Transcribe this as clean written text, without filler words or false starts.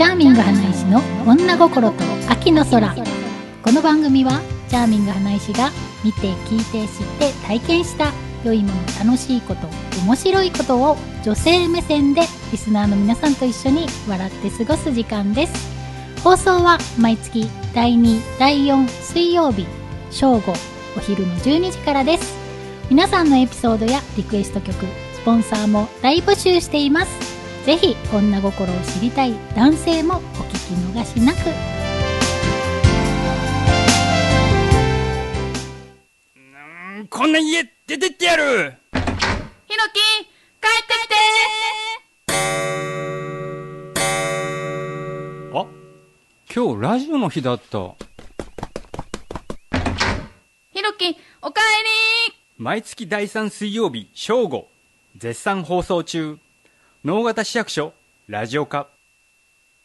チャーミング花石の女心と秋の空。この番組はチャーミング花石が見て聞いて知って体験した良いもの、楽しいこと、面白いことを女性目線でリスナーの皆さんと一緒に笑って過ごす時間です。放送は毎月第2、第4水曜日正午お昼の12時からです。皆さんのエピソードやリクエスト曲、スポンサーも大募集しています。ぜひ女心を知りたい男性もお聞き逃しなく。 こんな家出てってやる。 ひろき、帰ってきて。 あ、今日ラジオの日だった。 ひろき、おかえり。 毎月第3水曜日正午絶賛放送中、能形市役所ラジオ課。